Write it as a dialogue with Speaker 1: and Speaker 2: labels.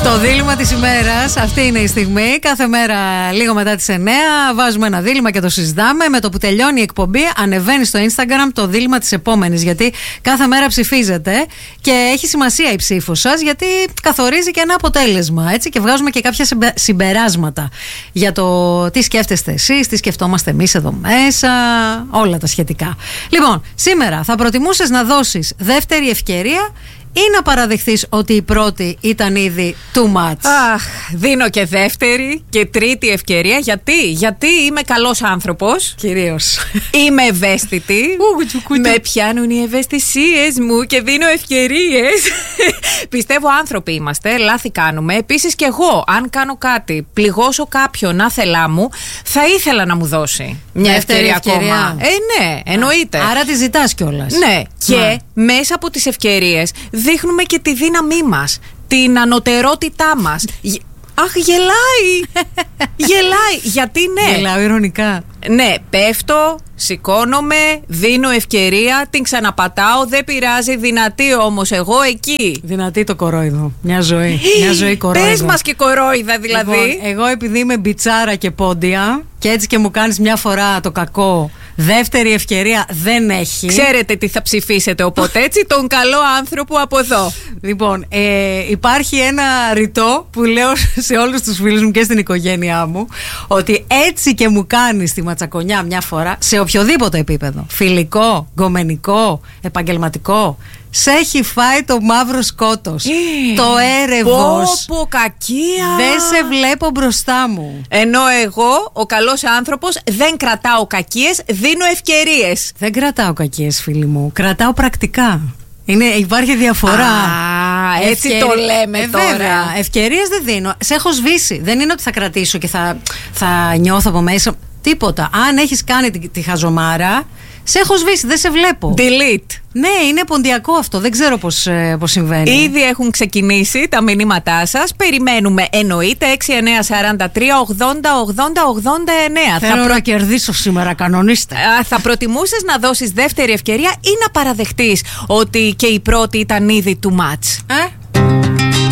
Speaker 1: Το δίλημμα της ημέρας, αυτή είναι η στιγμή. Κάθε μέρα λίγο μετά τις 9 βάζουμε ένα δίλημμα και το συζητάμε. Με το που τελειώνει η εκπομπή ανεβαίνει στο Instagram το δίλημμα της επόμενης. Γιατί κάθε μέρα ψηφίζετε και έχει σημασία η ψήφος σας, γιατί καθορίζει και ένα αποτέλεσμα. Έτσι, και βγάζουμε και κάποια συμπεράσματα για το τι σκέφτεστε εσείς, τι σκεφτόμαστε εμείς εδώ μέσα, όλα τα σχετικά. Λοιπόν, σήμερα θα προτιμούσες να δώσεις δεύτερη ευκαιρία ή να παραδεχθείς ότι η πρώτη ήταν ήδη too much?
Speaker 2: Αχ, δίνω και δεύτερη και τρίτη ευκαιρία. Γιατί είμαι καλός άνθρωπος.
Speaker 1: Κυρίως.
Speaker 2: Είμαι ευαίσθητη. Με πιάνουν οι ευαισθησίες μου και δίνω ευκαιρίες. Πιστεύω άνθρωποι είμαστε, λάθη κάνουμε. Επίσης και εγώ, αν κάνω κάτι, πληγώσω κάποιον άθελά μου, θα ήθελα να μου δώσει μια ευκαιρία ακόμα. Ναι, εννοείται.
Speaker 1: Άρα τη ζητάς κιόλας.
Speaker 2: Ναι, και μέσα από τις ευκαιρίες δείχνουμε και τη δύναμή μας, την ανωτερότητά μας. Αχ, γελάει! Γελάει, γιατί ναι.
Speaker 1: Γελάω ηρωνικά.
Speaker 2: Ναι, πέφτω, σηκώνομαι, δίνω ευκαιρία, την ξαναπατάω, δεν πειράζει, δυνατή όμως εγώ εκεί.
Speaker 1: Δυνατή το κορόιδο, μια ζωή. Μια ζωή κορόιδο.
Speaker 2: Πες μας και κορόιδα δηλαδή.
Speaker 1: Λοιπόν, εγώ επειδή είμαι μπιτσάρα και πόντια και έτσι και μου κάνεις μια φορά το κακό, δεύτερη ευκαιρία δεν έχει.
Speaker 2: Ξέρετε τι θα ψηφίσετε, οπότε έτσι τον καλό άνθρωπο από εδώ.
Speaker 1: Λοιπόν, υπάρχει ένα ρητό που λέω σε όλους τους φίλους μου και στην οικογένειά μου, ότι έτσι και μου κάνεις τη ματσακονιά μια φορά, σε οποιοδήποτε επίπεδο, φιλικό, γκομενικό, επαγγελματικό, σε έχει φάει το μαύρο σκότος, το έρευος.
Speaker 2: Πω κακία.
Speaker 1: Δεν σε βλέπω μπροστά μου.
Speaker 2: Ενώ εγώ, ο καλός άνθρωπος, δεν κρατάω κακίες, δίνω ευκαιρίες.
Speaker 1: Δεν κρατάω κακίες, φίλοι μου, κρατάω πρακτικά. Υπάρχει διαφορά.
Speaker 2: Έτσι το λέμε τώρα.
Speaker 1: Βέβαια, ευκαιρίες δεν δίνω. Σε έχω σβήσει. Δεν είναι ότι θα κρατήσω και θα νιώθω από μέσα. Τίποτα. Αν έχεις κάνει τη χαζομάρα, σε έχω σβήσει, δεν σε βλέπω.
Speaker 2: Delete.
Speaker 1: Ναι, είναι ποντιακό αυτό. Δεν ξέρω πώς συμβαίνει.
Speaker 2: Ήδη έχουν ξεκινήσει τα μηνύματά σας. Περιμένουμε, εννοείται, 6943-80-80-89.
Speaker 1: Θέλω να κερδίσω σήμερα, κανονίστε.
Speaker 2: Θα προτιμούσες να δώσεις δεύτερη ευκαιρία ή να παραδεχτείς ότι και η πρώτη ήταν ήδη too much?